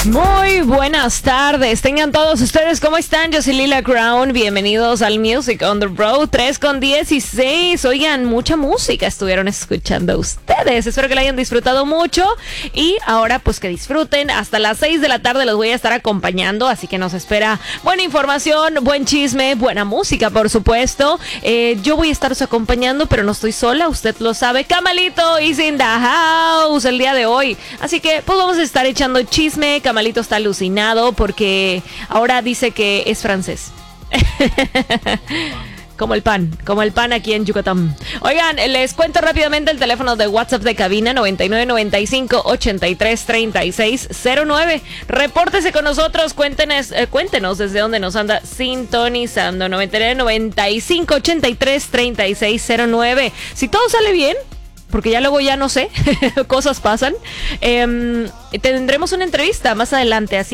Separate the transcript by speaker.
Speaker 1: Muy buenas tardes, tengan todos ustedes, ¿cómo están? Yo soy Lila Crown, bienvenidos al Music on the Road 3:16. Oigan, mucha música estuvieron escuchando ustedes, espero que la hayan disfrutado mucho y ahora pues que disfruten, hasta las 6 de la tarde los voy a estar acompañando, así que nos espera buena información, buen chisme, buena música por supuesto. Yo voy a estaros acompañando, pero no estoy sola, usted lo sabe, Camalito is in the house el día de hoy, así que pues vamos a estar echando chisme. Camalito está alucinado porque ahora dice que es francés. Como el pan aquí en Yucatán. Oigan, les cuento rápidamente el teléfono de WhatsApp de cabina 9995-833609. Repórtese con nosotros, cuéntenos desde dónde nos anda sintonizando. 9995-833609. Si todo sale bien, porque ya luego ya no sé, cosas pasan, tendremos una entrevista más adelante, así